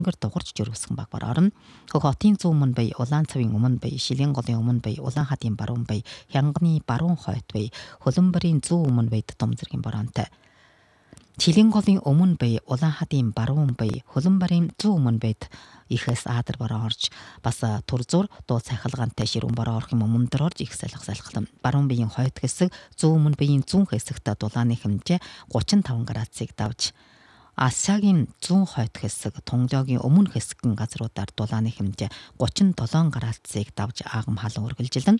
гэр дугарч жирвсгэн баг бар орон хөх хотын зүүн өмнө бай улаан цавын өмнө бай шилийн голын өмнө бай улаан хадын баруун бай хянганы баруун хойд бай хөлбөмбөрийн зүүн өмнө бай том зэргийн боронтой шилийн голын өмнө бай улаан хадын баруун бай хөлбөмбөрийн зүүн өмнө байд ихээс аадар бороо орж бас тур зур дуу цахилгаантай ширүүн бороо орох юм өмнөдөр орж их салхилам баруун биеийн хойд хэсэг зүүн өмнө биеийн зүүн хэсэгт дулааны хэмжээ 35 градусыг давж Асиагийн зүүн хойд хэсэг Тунгалогийн өмнө хэсгийн газруудаар дулааны хэмжээ 37 градусыг давж аагам халуун үргэлжилнэ.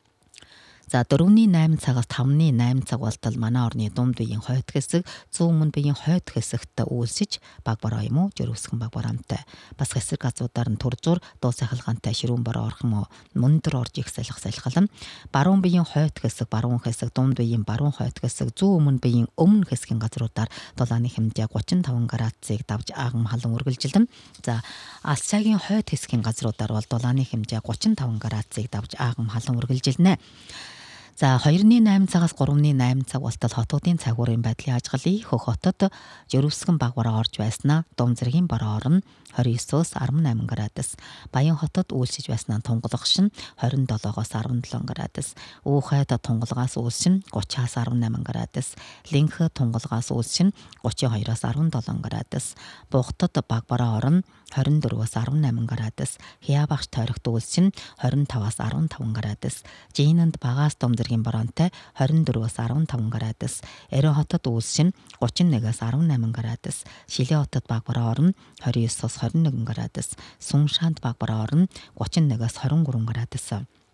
За 4-8 цагаас 5-8 цаг болтол манай орны дунд биеийн хойд хэсэг зүүн өмнө биеийн хойд хэсэгт үйлсэж баг бороо юм уу жирвсгэн баг боромтой бас хэсэг газруудаар нь тур зур дуу цахилгаантай ширүүн бороо орох юм уу мөндөр орж их салхилам баруун биеийн хойд хэсэг баруун хэсэг дунд биеийн баруун хойд хэсэг зүүн өмнө биеийн өмнө хэсгийн газруудаар дулааны хэмжээ 35 градусыг давж аагам халуун үргэлжилнэ. За Асиагийн хойд хэсгийн газруудаар бол дулааны хэмжээ 35 градусыг давж аагам халуун үргэлжилнэ. За 2-8 цагаас 3-8 цаг болтол хотуудын цагуурын байдлын ажиглалыг хөх хотод жирвсгэн баг бороо орж байснаа дум зэргийн бороо орно 29-өөс 18 градус. Баян хотод үйлсэж байснаа тунгалах шин 27-оос 17 градус. Уухайд тунгалгаас үйлшин 30-аас 18 градус. Линх тунгалгаас үйлшин 32-оос 17 градус. Буухтад баг бороо орно 24-өөс 18 градус. Хяабагч тойрогт үйлшин 25-аас 15 градус. Жийнанд багаас дум зэргийн боронтой 24-өөс 15 градус. Эрэ хотод үйлшин 31-аас 18 градус. Шилээ хотод баг бороо орно 29-өөс 21 градус. Сүншаанд баг бороо орно 31-аас 23 градус.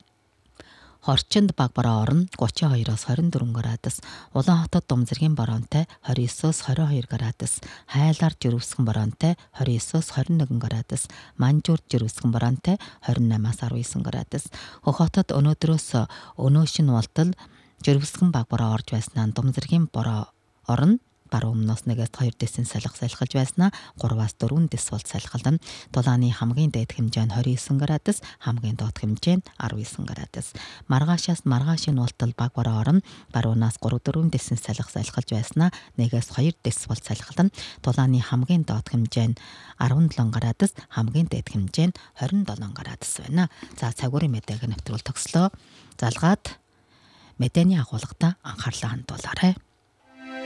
Хорчинд баг бороо орно 32-оос 24 градус. Улаан хотод дум зэргийн боронтой 29-өөс 22 градус. Хайлаар жирвсгэн боронтой 29-өөс 21 градус. Манжуур жирвсгэн боронтой 28-аас 19 градус. Хөх хотод өнөөдрөөс өнөөшин болтол жирвсгэн баг бороо орж байснаа дум зэргийн бороо орно баруун өмнөөс 1-2 дэсийн салхилж байснаа 3-аас 4 дэс бол салхилна. Дулааны хамгийн дээд хэмжээ нь 29 градус, хамгийн доод хэмжээ нь 19 градус. Маргаашаас маргаашийн болтол баг бороо орно. Баруунаас 3-4 дэсийн салхилж байснаа 1-2 дэс бол салхилна. Дулааны хамгийн доод хэмжээ нь 17 градус, хамгийн дээд хэмжээ нь 27 градус байна. За цагуурын мэдээг нэвтрүүл төгслөө. Залгаад мэдээний агуулгатай анхаарлаа хандуулаарай.